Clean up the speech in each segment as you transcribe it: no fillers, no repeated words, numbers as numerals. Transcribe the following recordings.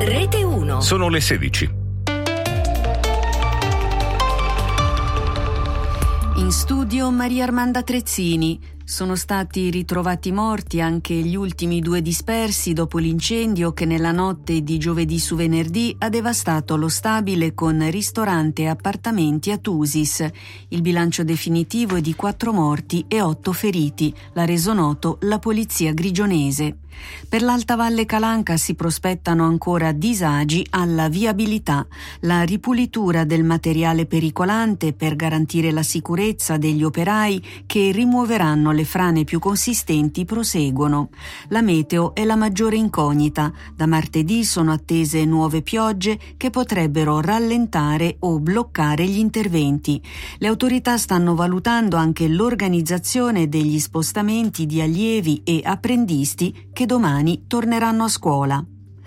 Rete 1. Sono le 16. In studio Maria Armanda Trezzini. Sono stati ritrovati morti anche gli ultimi 2 dispersi dopo l'incendio che nella notte di giovedì su venerdì ha devastato lo stabile con ristorante e appartamenti a Tusis. Il bilancio definitivo è di 4 morti e 8 feriti, l'ha reso noto la polizia grigionese. Per l'Alta Valle Calanca si prospettano ancora disagi alla viabilità. La ripulitura del materiale pericolante per garantire la sicurezza degli operai che rimuoveranno le frane più consistenti proseguono. La meteo è la maggiore incognita. Da martedì sono attese nuove piogge che potrebbero rallentare o bloccare gli interventi. Le autorità stanno valutando anche l'organizzazione degli spostamenti di allievi e apprendisti che domani torneranno a scuola.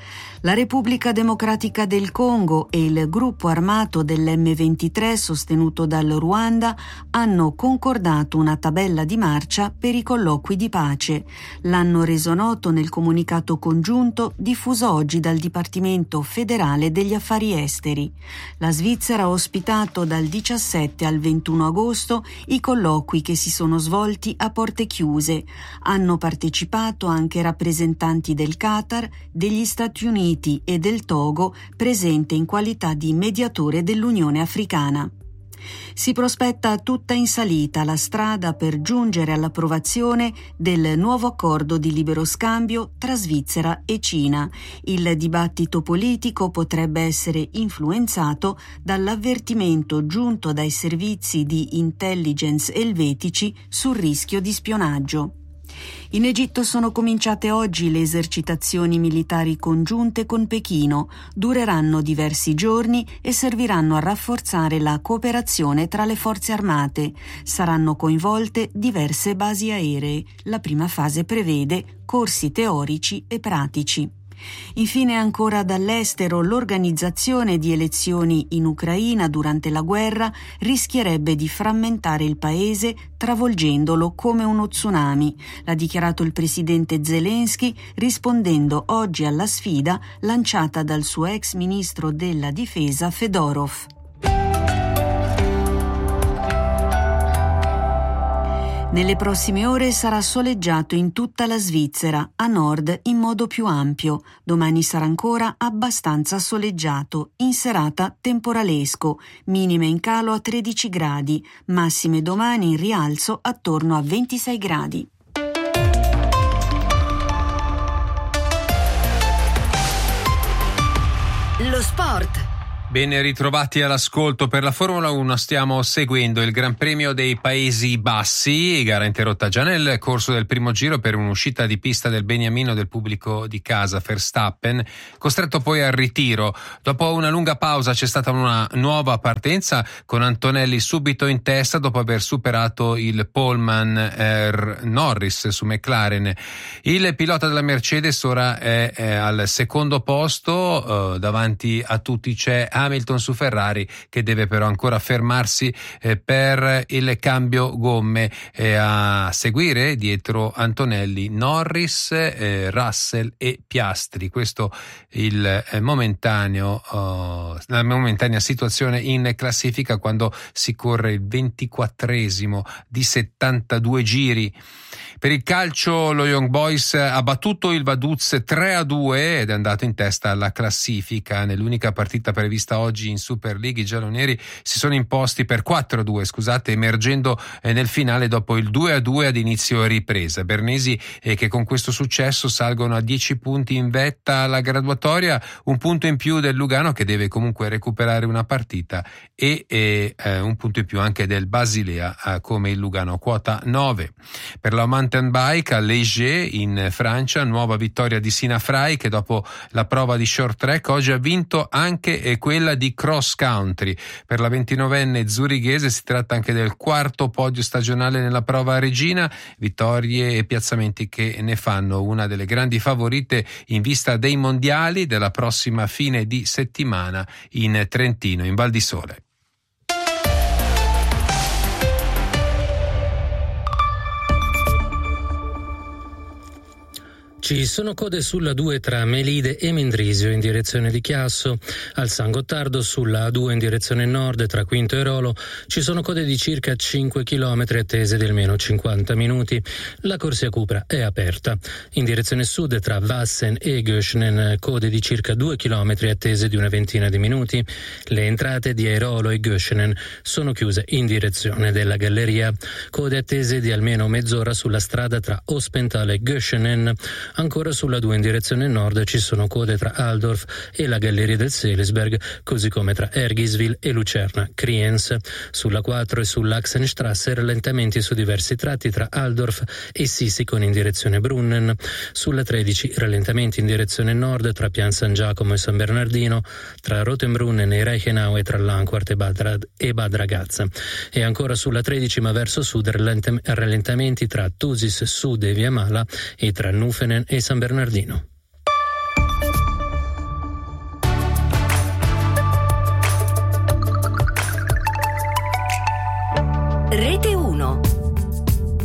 La Repubblica Democratica del Congo e il gruppo armato dell'M23 sostenuto dal Ruanda hanno concordato una tabella di marcia per i colloqui di pace. L'hanno reso noto nel comunicato congiunto diffuso oggi dal Dipartimento federale degli affari esteri. La Svizzera ha ospitato dal 17 al 21 agosto i colloqui che si sono svolti a porte chiuse. Hanno partecipato anche rappresentanti del Qatar, degli Stati Uniti e del Togo, presente in qualità di mediatore dell'Unione Africana. Si prospetta tutta in salita la strada per giungere all'approvazione del nuovo accordo di libero scambio tra Svizzera e Cina. Il dibattito politico potrebbe essere influenzato dall'avvertimento giunto dai servizi di intelligence elvetici sul rischio di spionaggio. In Egitto sono cominciate oggi le esercitazioni militari congiunte con Pechino. Dureranno diversi giorni e serviranno a rafforzare la cooperazione tra le forze armate. Saranno coinvolte diverse basi aeree. La prima fase prevede corsi teorici e pratici. Infine ancora dall'estero, l'organizzazione di elezioni in Ucraina durante la guerra rischierebbe di frammentare il paese travolgendolo come uno tsunami. L'ha dichiarato il presidente Zelensky rispondendo oggi alla sfida lanciata dal suo ex ministro della difesa Fedorov. Nelle prossime ore sarà soleggiato in tutta la Svizzera, a nord in modo più ampio. Domani sarà ancora abbastanza soleggiato, in serata temporalesco, minime in calo a 13 gradi, massime domani in rialzo attorno a 26 gradi. Lo sport. Ben ritrovati all'ascolto. Per la Formula 1 stiamo seguendo il Gran Premio dei Paesi Bassi, gara interrotta già nel corso del primo giro per un'uscita di pista del beniamino del pubblico di casa Verstappen, costretto poi al ritiro. Dopo una lunga pausa c'è stata una nuova partenza con Antonelli subito in testa dopo aver superato il poleman Norris su McLaren. Il pilota della Mercedes ora è al secondo posto, davanti a tutti c'è Hamilton su Ferrari, che deve però ancora fermarsi per il cambio gomme. A seguire dietro Antonelli, Norris, Russell e Piastri. Questo la momentanea situazione in classifica quando si corre il 24esimo di 72 giri. Per il calcio lo Young Boys ha battuto il Vaduz 3-2 ed è andato in testa alla classifica. Nell'unica partita prevista oggi in Super League i gialloneri si sono imposti per 4-2, emergendo nel finale dopo il 2-2 ad inizio ripresa. Bernesi che con questo successo salgono a 10 punti in vetta alla graduatoria, un punto in più del Lugano che deve comunque recuperare una partita e un punto in più anche del Basilea come il Lugano, quota 9. Per la mountain bike a Léger in Francia, nuova vittoria di Sina Frey che dopo la prova di short track oggi ha vinto anche quella di cross country. Per la 29enne zurighese si tratta anche del quarto podio stagionale nella prova regina, vittorie e piazzamenti che ne fanno una delle grandi favorite in vista dei mondiali della prossima fine di settimana in Trentino, in Val di Sole. Ci sono code sulla 2 tra Melide e Mendrisio in direzione di Chiasso. Al San Gottardo sulla A2 in direzione nord tra Quinto e Rolo ci sono code di circa 5 km attese di almeno 50 minuti. La corsia Cupra è aperta. In direzione sud tra Vassen e Göschenen code di circa 2 km attese di una ventina di minuti. Le entrate di Airolo e Göschenen sono chiuse in direzione della galleria. Code attese di almeno mezz'ora sulla strada tra Ospentale e Göschenen. Ancora sulla 2 in direzione nord ci sono code tra Altdorf e la Galleria del Seelisberg, così come tra Ergiswil e Lucerna Kriens. Sulla 4 e sull'Axenstrasse rallentamenti su diversi tratti tra Altdorf e Sisikon in direzione Brunnen. Sulla 13 rallentamenti in direzione nord tra Pian San Giacomo e San Bernardino, tra Rotenbrunnen e Reichenau e tra Langquart e Bad Ragaz. E ancora sulla 13 ma verso sud rallentamenti tra Thusis Sud e Via Mala e tra Nufenen e San Bernardino. Rete